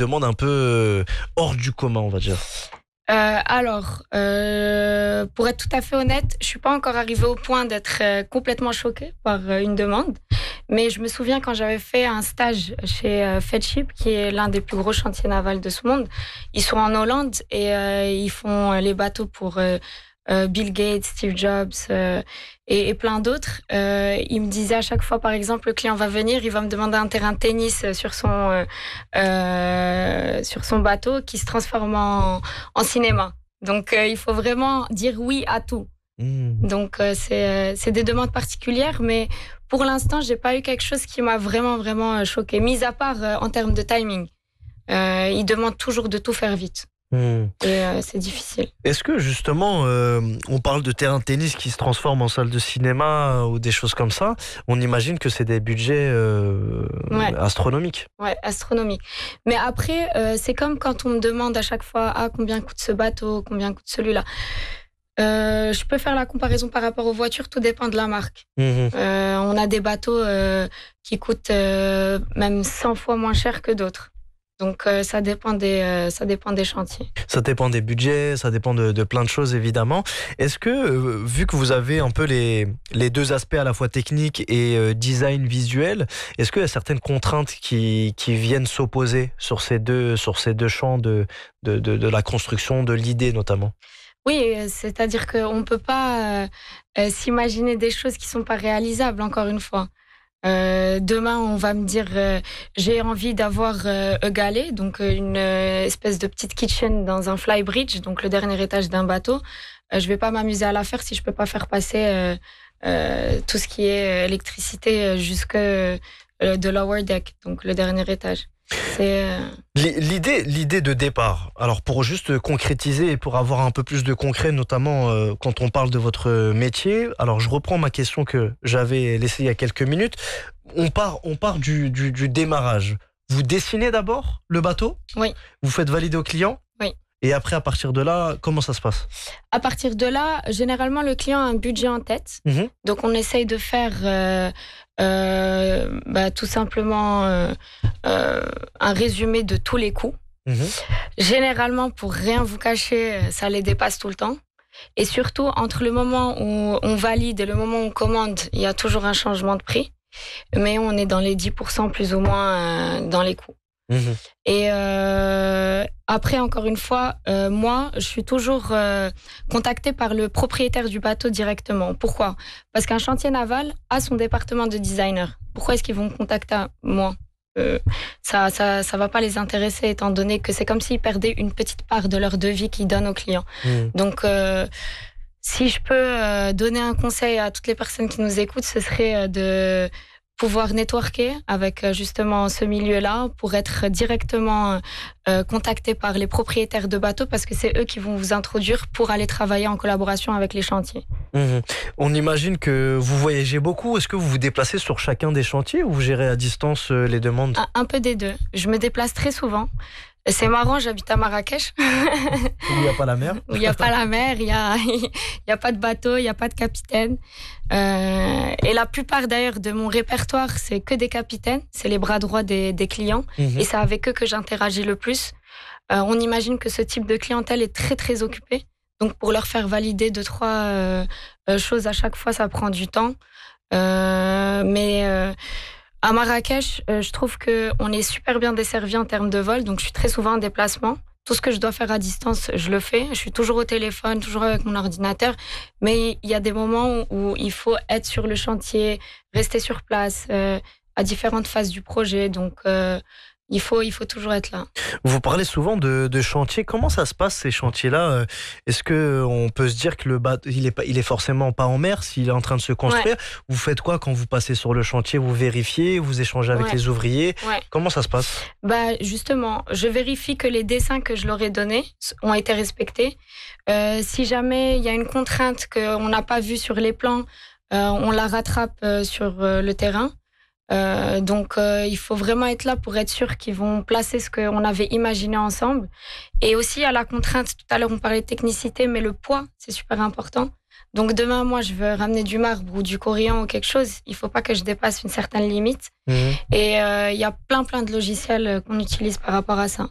demandes un peu hors du commun, on va dire? Pour être tout à fait honnête, je suis pas encore arrivée au point d'être complètement choquée par une demande. Mais je me souviens quand j'avais fait un stage chez Fedship, qui est l'un des plus gros chantiers navals de ce monde. Ils sont en Hollande et ils font les bateaux pour Bill Gates, Steve Jobs et plein d'autres. Il me disait à chaque fois, par exemple, le client va venir, il va me demander un terrain de tennis sur son bateau qui se transforme en cinéma. Donc, il faut vraiment dire oui à tout. Donc, c'est des demandes particulières, mais pour l'instant, j'ai pas eu quelque chose qui m'a vraiment choquée, mis à part en termes de timing. Ils demandent toujours de tout faire vite. Et c'est difficile. Est-ce que justement, on parle de terrain de tennis qui se transforme en salle de cinéma ou des choses comme ça, on imagine que c'est des budgets astronomiques. Ouais, astronomiques. Mais après, c'est comme quand on me demande à chaque fois combien coûte ce bateau, combien coûte celui-là. Je peux faire la comparaison par rapport aux voitures, tout dépend de la marque. On a des bateaux qui coûtent même 100 fois moins cher que d'autres. Donc ça dépend des chantiers. Ça dépend des budgets, ça dépend de plein de choses évidemment. Est-ce que, vu que vous avez un peu les deux aspects à la fois technique et design visuel, est-ce qu'il y a certaines contraintes qui viennent s'opposer sur ces deux champs de la construction, de l'idée notamment? Oui, c'est-à-dire qu'on ne peut pas s'imaginer des choses qui ne sont pas réalisables, encore une fois. Demain, on va me dire j'ai envie d'avoir a galley, donc une espèce de petite kitchen dans un flybridge, donc le dernier étage d'un bateau. Je vais pas m'amuser à la faire si je peux pas faire passer tout ce qui est électricité jusque de lower deck, donc le dernier étage. L'idée de départ, alors pour juste concrétiser et pour avoir un peu plus de concret, notamment quand on parle de votre métier, alors je reprends ma question que j'avais laissée il y a quelques minutes. On part du démarrage. Vous dessinez d'abord le bateau? Oui. Vous faites valider au client? Oui. Et après, à partir de là, comment ça se passe? À partir de là, généralement, le client a un budget en tête. Donc, on essaye de faire tout simplement un résumé de tous les coûts. Généralement, pour rien vous cacher, ça les dépasse tout le temps. Et surtout, entre le moment où on valide et le moment où on commande, il y a toujours un changement de prix. Mais on est dans les 10% plus ou moins dans les coûts. Et après, encore une fois, moi, je suis toujours contactée par le propriétaire du bateau directement. Pourquoi? Parce qu'un chantier naval a son département de designer. Pourquoi est-ce qu'ils vont me contacter moi? Ça va pas les intéresser, étant donné que c'est comme s'ils perdaient une petite part de leur devis qu'ils donnent aux clients. Donc, si je peux donner un conseil à toutes les personnes qui nous écoutent, ce serait de pouvoir networker avec justement ce milieu-là pour être directement contacté par les propriétaires de bateaux, parce que c'est eux qui vont vous introduire pour aller travailler en collaboration avec les chantiers. On imagine que vous voyagez beaucoup. Est-ce que vous vous déplacez sur chacun des chantiers ou vous gérez à distance les demandes? Un peu des deux. Je me déplace très souvent. C'est marrant, j'habite à Marrakech. Où il n'y a pas la mer. Où il n'y a pas la mer, il y a pas de bateau, il n'y a pas de capitaine. Et la plupart d'ailleurs de mon répertoire, c'est que des capitaines. C'est les bras droits des clients. Et c'est avec eux que j'interagis le plus. On imagine que ce type de clientèle est très très occupé. Donc pour leur faire valider 2-3 choses à chaque fois, ça prend du temps. À Marrakech, je trouve qu'on est super bien desservi en termes de vol, donc je suis très souvent en déplacement. Tout ce que je dois faire à distance, je le fais. Je suis toujours au téléphone, toujours avec mon ordinateur. Mais il y a des moments où il faut être sur le chantier, rester sur place, à différentes phases du projet. Donc, il faut toujours être là. Vous parlez souvent de chantiers. Comment ça se passe, ces chantiers-là? Est-ce qu'on peut se dire que le bateau, il est forcément pas en mer s'il est en train de se construire? Vous faites quoi quand vous passez sur le chantier? Vous vérifiez, vous échangez avec les ouvriers? Comment ça se passe? Justement, je vérifie que les dessins que je leur ai donnés ont été respectés. Si jamais il y a une contrainte qu'on n'a pas vue sur les plans, on la rattrape sur le terrain. Donc, il faut vraiment être là pour être sûr qu'ils vont placer ce qu'on avait imaginé ensemble. Et aussi, à la contrainte, tout à l'heure, on parlait de technicité, mais le poids, c'est super important. Donc, demain, moi, je veux ramener du marbre ou du corian ou quelque chose. Il ne faut pas que je dépasse une certaine limite. Et il y a plein de logiciels qu'on utilise par rapport à ça.